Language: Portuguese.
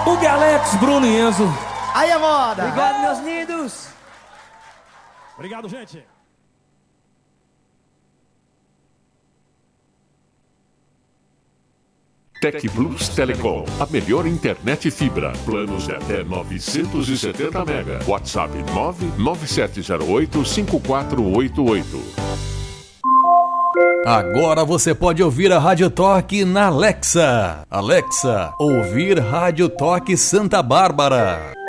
Hugo Alex, Bruno e Enzo. Aí é moda. Obrigado, meus lindos. Obrigado, gente. Tec Plus Telecom, a melhor internet fibra. Planos de até 970 mega. WhatsApp 997085488. Agora você pode ouvir a Rádio Toque na Alexa. Alexa, ouvir Rádio Toque Santa Bárbara.